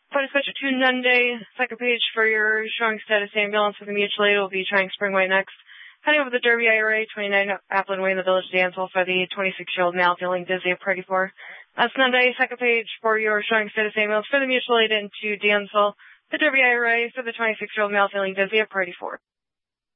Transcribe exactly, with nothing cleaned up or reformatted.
Point switch to Nunde. Second page for your showing status ambulance with the mutual aid will be trying Springway next. Heading over the Derby I R A, twenty-nine Appleton Way in the Village of Dansville for the twenty-six-year-old male feeling dizzy at Party four. That's Nunde. Second page for your showing status ambulance for the mutual aid into Dansville. The Derby I R A for the twenty-six-year-old male feeling dizzy at Party four.